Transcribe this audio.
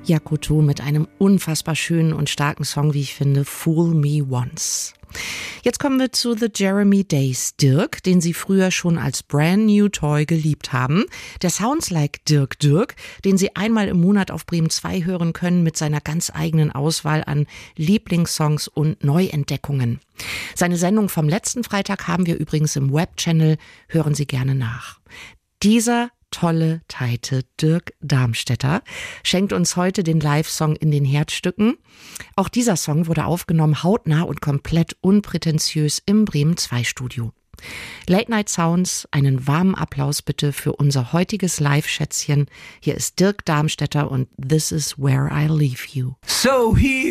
Jaco Tu mit einem unfassbar schönen und starken Song, wie ich finde, Fool Me Once. Jetzt kommen wir zu The Jeremy Days. Dirk, den Sie früher schon als Brand New Toy geliebt haben. Der Sounds Like Dirk, den Sie einmal im Monat auf Bremen 2 hören können mit seiner ganz eigenen Auswahl an Lieblingssongs und Neuentdeckungen. Seine Sendung vom letzten Freitag haben wir übrigens im Webchannel. Hören Sie gerne nach. Dieser tolle Teite Dirk Darmstädter schenkt uns heute den Live-Song In den Herzstücken. Auch dieser Song wurde aufgenommen, hautnah und komplett unprätentiös im Bremen 2 Studio. Late Night Sounds, einen warmen Applaus bitte für unser heutiges Live-Schätzchen. Hier ist Dirk Darmstädter und This is Where I Leave You. So here